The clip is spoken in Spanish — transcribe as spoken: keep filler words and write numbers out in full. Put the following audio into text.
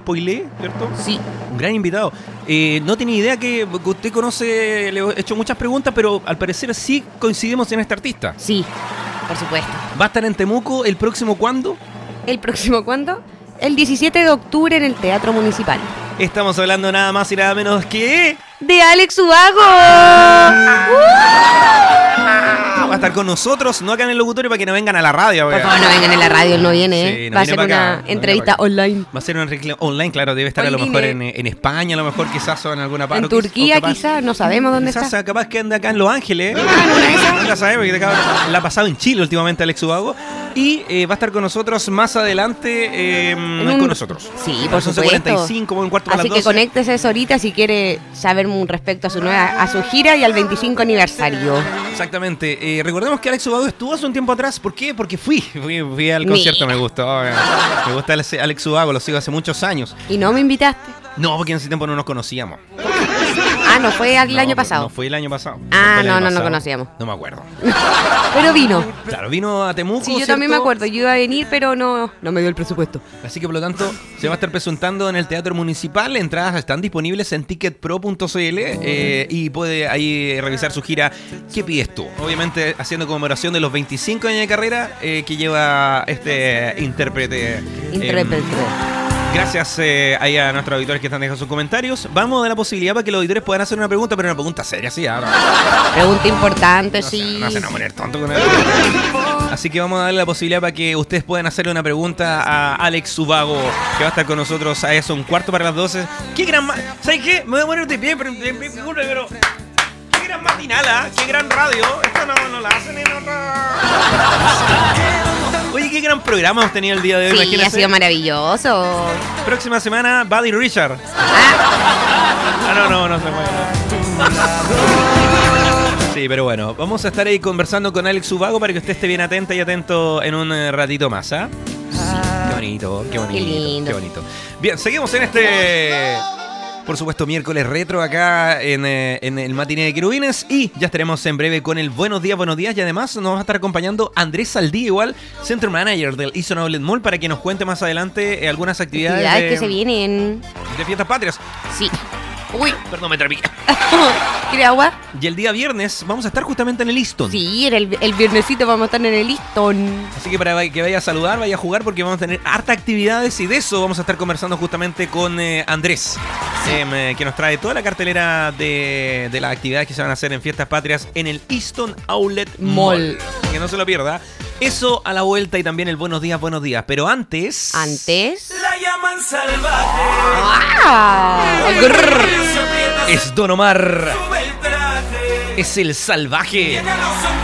spoileé, ¿cierto? Sí. Un gran invitado. Eh, no tenía idea que, que usted conoce, le he hecho muchas preguntas, pero al parecer sí coincidimos en este artista. Sí, por supuesto. ¿Va a estar en Temuco el próximo cuándo? ¿El próximo cuándo? El diecisiete de octubre en el Teatro Municipal. Estamos hablando nada más y nada menos que... ¡De Alex Ubago! Va a estar con nosotros, no acá en el locutorio, para que no vengan a la radio. Por favor, no vengan en la radio, él no viene. Sí, ¿eh? no Va a viene ser pa' una acá, no entrevista viene pa' acá. online. Va a ser una entrevista online, claro, debe estar Online. a lo mejor en, en España, a lo mejor quizás o en alguna parte. En Turquía, quizás, no sabemos dónde quizás está. capaz que anda acá en Los Ángeles. ¿eh? Ah, en una de esas. Nunca sabemos, porque la ha pasado en Chile últimamente Alex Ubago. Y eh, va a estar con nosotros más adelante, eh, un- con nosotros. Sí, A por las once supuesto. cuarenta y cinco, como un cuarto para Así las que doce. conéctese eso ahorita si quiere saber un respecto a su nueva, a su gira y al veinticinco aniversario. Exactamente. Eh, recordemos que Alex Ubago estuvo hace un tiempo atrás. ¿Por qué? Porque fui. Fui, fui al Mira. concierto, me gustó. eh. Me gusta Alex- Alex Ubago, lo sigo hace muchos años. Y no me invitaste. No, porque en ese tiempo no nos conocíamos. Ah, no fue el No, año pasado. No fue el año pasado. Ah, fue el no, año no, no pasado. conocíamos. No me acuerdo. Pero vino. Claro, vino a Temuco. Sí, yo ¿cierto? también me acuerdo. Yo iba a venir, pero no, no me dio el presupuesto. Así que por lo tanto se va a estar presentando en el Teatro Municipal. Entradas están disponibles en ticket pro punto c l eh, y puede ahí revisar su gira. ¿Qué pides tú? Obviamente haciendo conmemoración de los veinticinco años de carrera eh, que lleva este intérprete. Intérprete. Eh, Gracias eh, ahí a nuestros auditores que están dejando sus comentarios. Vamos a dar la posibilidad para que los auditores puedan hacer una pregunta, pero una pregunta seria, sí. Ahora. Pregunta importante, No, sí. se, no se nos poner tonto con él. Así que vamos a darle la posibilidad para que ustedes puedan hacerle una pregunta a Alex Ubago, que va a estar con nosotros a eso, un cuarto para las doce. ¡Qué gran... ma- ¿Sabes qué? Me voy a poner de pie, pero... de pie, pero... ¡Qué gran matinala! ¡Qué gran radio! Esto no, no la hacen en otra... Oye, qué gran programa hemos tenido el día de hoy, Sí, imagínense. ha sido maravilloso. Próxima semana, Buddy Richard. Ah, Ah, no, no, no se puede. Sí, pero bueno, vamos a estar ahí conversando con Alex Ubago para que usted esté bien atenta y atento en un eh, ratito más, ¿ah? Qué bonito, qué bonito, Qué lindo. qué bonito. Bien, seguimos en este, por supuesto, miércoles retro acá en, eh, en el Matiné de Querubines y ya estaremos en breve con el Buenos Días, Buenos Días y además nos va a estar acompañando Andrés Saldí, igual, Center Manager del Eastern Outlet Mall, para que nos cuente más adelante eh, algunas actividades, actividades de, que se vienen. de fiestas patrias. Sí. Uy, Perdón, me trapí. ¿quiere agua? Y el día viernes vamos a estar justamente en el Easton. Sí, era el, el viernesito vamos a estar en el Easton. Así que para que vaya a saludar, vaya a jugar, porque vamos a tener harta actividades y de eso vamos a estar conversando justamente con eh, Andrés, eh, que nos trae toda la cartelera de, de las actividades que se van a hacer en Fiestas Patrias en el Easton Outlet Mall. Mall. Así que no se lo pierda. Eso a la vuelta y también el buenos días, buenos días. Pero antes... Antes. La llaman salvaje. ¡Ah! Grrr. Es Don Omar. Sube el traje. Es el salvaje. Llega a los hombres